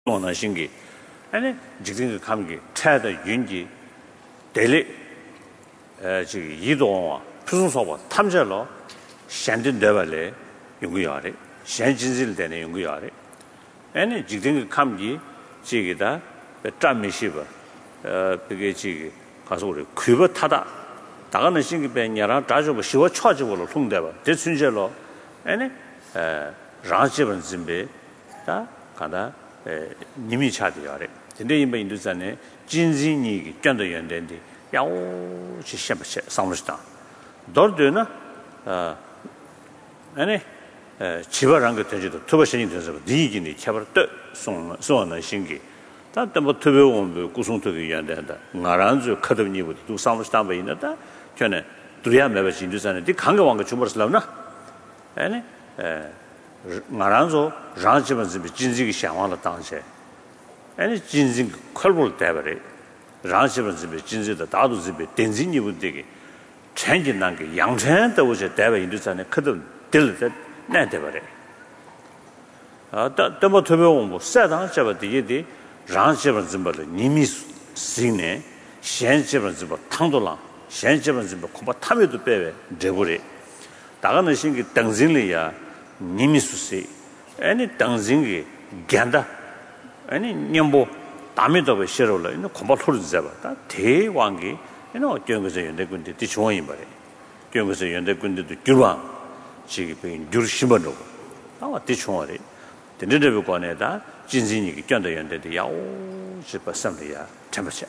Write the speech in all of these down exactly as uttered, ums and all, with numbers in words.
원하는 신기 아니 지금 감기 차의 윤기 대리 에 지금 이동 표준소바 탐절로 현진 레벨에 연구하래 현진질 되는 연구하래 아니 지금 감기 지기다 짬미시바 어 그게 지금 가서 우리 kü버 타다 나가는 신기 배냐라 자주 쉬워 쳐지고로 통대봐 대순절로 아니 에 라지번 준비 다 가다 에 님이 차디야래 근데 이 인도산에 진진이 견도 연된데 야오 시셔버셔 상무스다 너도나 아 아니 에 지발한 거 되지도 투버신이 돼서 니기니 쳐버 송 송의 신기 다때 뭐 투배원 구송토기 연된다 나란주 커드니부터 두 상무스다 베이나다 전에 두야 매버신 인도산에 디 강가왕가 주버스라나 아니 에 나란조 라지번지 진지기 상황을 당시에 아니 진진 컬볼 때버리 라지번지 진지다 다도 집에 된진이 분되게 천진난 게 양천도 오제 대외 인도산에 크든 들들 내대버리 아또 뭐 төбе온 뭐 사당 잡아 되게 라지번지 뭐 님이 신네 현지번지 뭐 탕돌라 현지번지 뭐 공부 탐에도 빼외 되버리 나가는 신기 당진리야 니미수시 아니 당진기 간다 아니 냠보 담에도 싫어라 이거 공부를 잡았다 대왕기 이거 어떤 거서 연대군데 뒤좋아인 말이야 어떤 거서 연대군데도 줄왕 지금 줄심으로 아마 뒤좋아래 근데도 관에다 진진이 견도 연대도 야오 싶었습니다 참으셔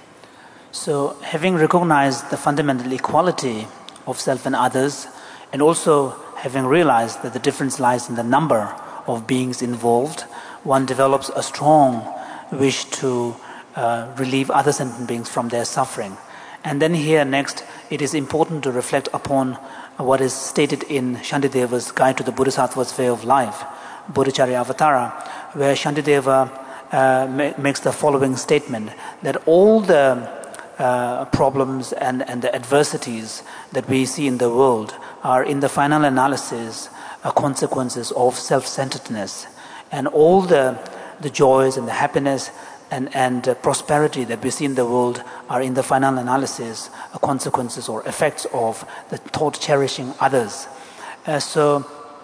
So having recognized the fundamental equality of self and others and also having realized that the difference lies in the number of beings involved, one develops a strong wish to uh, relieve other sentient beings from their suffering. And then here next, it is important to reflect upon what is stated in Shantideva's Guide to the Bodhisattva's Way of Life, Bodhicharya Avatara, where Shantideva uh, ma- makes the following statement, that all the uh, problems and, and the adversities that we see in the world are in the final analysis uh, consequences of self-centeredness, and all the the joys and the happiness and and uh, prosperity that we see in the world are in the final analysis uh, consequences or effects of the thought cherishing others. Uh, so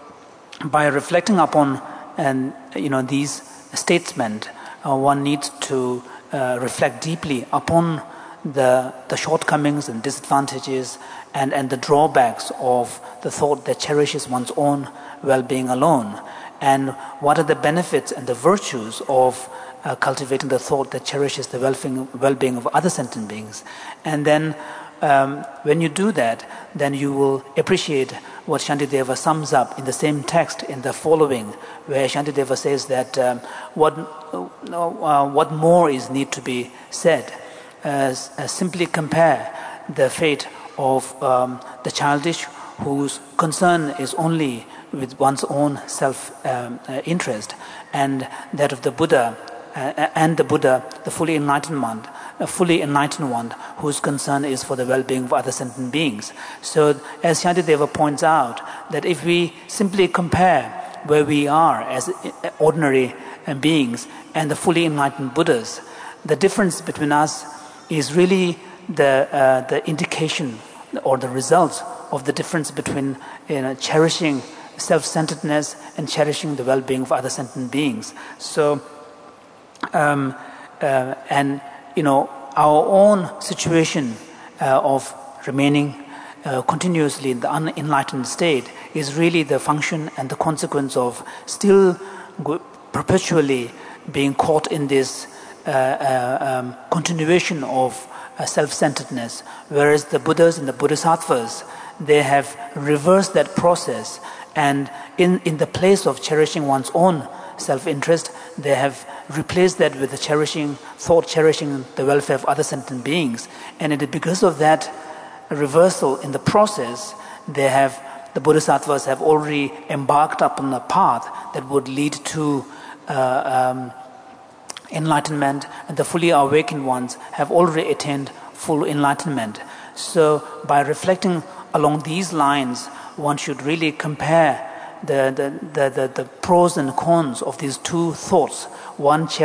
by reflecting upon and you know these statements, uh, one needs to uh, reflect deeply upon the the shortcomings and disadvantages and, and the drawbacks of the thought that cherishes one's own well-being alone, and what are the benefits and the virtues of uh, cultivating the thought that cherishes the well-being, well-being of other sentient beings. And then um, when you do that, then you will appreciate what Shantideva sums up in the same text in the following, where Shantideva says that um, what, uh, what more is need to be said. Uh, uh, simply compare the fate of um, the childish whose concern is only with one's own self-interest, um, uh, and that of the Buddha, uh, and the Buddha, the fully enlightened one, a fully enlightened one, whose concern is for the well-being of other sentient beings. So, as Shantideva points out, that if we simply compare where we are as ordinary beings and the fully enlightened Buddhas, the difference between us is really the uh, the indication or the results of the difference between you know, cherishing self-centeredness and cherishing the well-being of other sentient beings. So, um, uh, and you know, our own situation uh, of remaining uh, continuously in the unenlightened state is really the function and the consequence of still go- perpetually being caught in this uh, uh, um, continuation of uh, self-centeredness, whereas the Buddhas and the Bodhisattvas, they have reversed that process, and in, in the place of cherishing one's own self-interest, they have replaced that with the cherishing, thought cherishing the welfare of other sentient beings. And it is because of that reversal in the process, they have, the Bodhisattvas have already embarked upon a path that would lead to uh, um, enlightenment, and the fully awakened ones have already attained full enlightenment. So by reflecting along these lines, one should really compare the, the, the, the, the pros and cons of these two thoughts. One